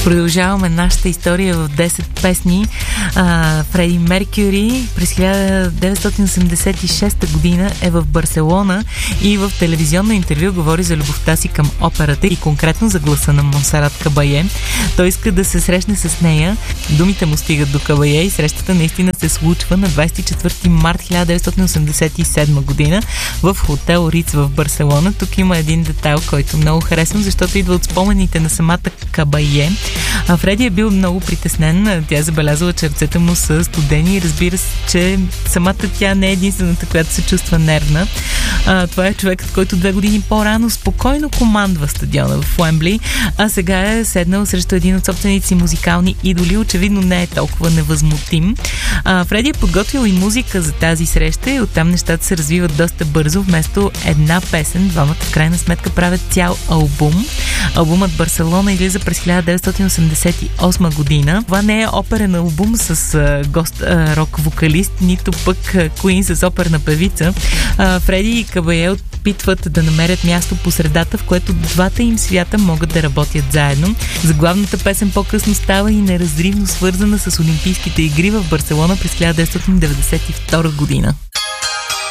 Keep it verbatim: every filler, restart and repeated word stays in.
Продължаваме нашата история в десет песни. А, Фреди Меркюри през хиляда деветстотин осемдесет и шеста година е в Барселона и в телевизионно интервю говори за любовта си към операта и конкретно за гласа на Монсерат Кабае. Той иска да се срещне с нея. Думите му стигат до Кабае и срещата наистина се случва на двадесет и четвърти март хиляда деветстотин осемдесет и седма година в хотел Риц в Барселона. Тук има един детайл, който много харесвам, защото идва от спомените на самата Кабае. А Фреди е бил много притеснен. Тя забелязала, че ръцете му са студени и разбира се, че самата тя не е единствената, която се чувства нервна. А, това е човекът, който две години по-рано спокойно командва стадиона в Уембли, а сега е седнал срещу един от собствените си музикални идоли. Очевидно не е толкова невъзмутим. А, Фреди е подготвил и музика за тази среща и оттам нещата се развиват доста бързо. Вместо една песен, двамата в крайна сметка правят цял албум. Албумът Барселона излиза през хиляда деветстотин осемдесет и осма година. Това не е оперен албум с а, гост а, рок-вокалист, нито пък Куин с оперна певица. А, Фреди и Кабае опитват да намерят място по средата, в което двата им свята могат да работят заедно. Заглавната песен по-късно става и неразривно свързана с Олимпийските игри в Барселона през хиляда деветстотин деветдесет и втора година.